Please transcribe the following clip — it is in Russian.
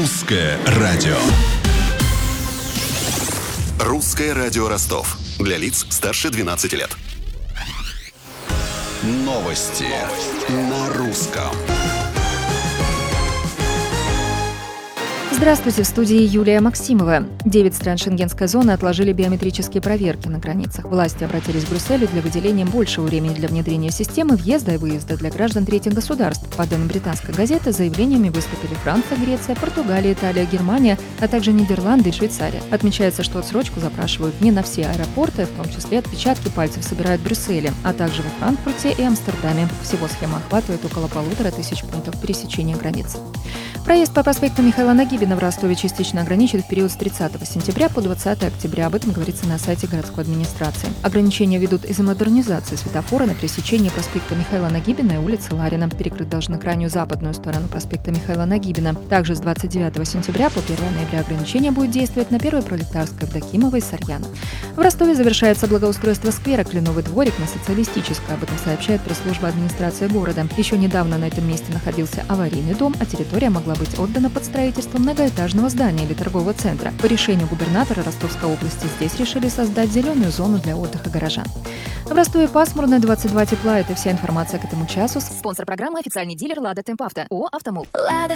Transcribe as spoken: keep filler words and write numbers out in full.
Русское радио. Русское радио Ростов. Для лиц старше двенадцати лет. Новости на русском. Здравствуйте, в студии Юлия Максимова. Девять стран шенгенской зоны отложили биометрические проверки на границах. Власти обратились к Брюсселю для выделения большего времени для внедрения системы въезда и выезда для граждан третьих государств. По данным британской газеты, с заявлениями выступили Франция, Греция, Португалия, Италия, Германия, а также Нидерланды и Швейцария. Отмечается, что отсрочку запрашивают не на все аэропорты, в том числе отпечатки пальцев собирают в Брюсселе, а также во Франкфурте и Амстердаме. Всего схема охватывает около полутора тысяч пунктов пересечения границы. Проезд по проспекту Михаила Нагибина в Ростове частично ограничен в период с тридцатого сентября по двадцатое октября. Об этом говорится на сайте городской администрации. Ограничения ведут из-за модернизации светофора на пересечении проспекта Михаила Нагибина и улицы Ларина. Перекрыть должны крайнюю западную сторону проспекта Михаила Нагибина. Также с двадцать девятого сентября по первого ноября ограничение будет действовать на первой Пролетарской, Евдокимова и Сарьяна. В Ростове завершается благоустройство сквера Кленовый дворик на Социалистической. Об этом сообщает пресс-служба администрации города. Еще недавно на этом месте находился аварийный дом, а территория могла быть отдана под строительство многоэтажного здания или торгового центра. По решению губернатора Ростовской области здесь решили создать зеленую зону для отдыха горожан. В Ростове пасмурно, двадцать два тепла. Это вся информация к этому часу. Спонсор программы — официальный дилер «Лада Темпавто». ООО «Автомол». Лада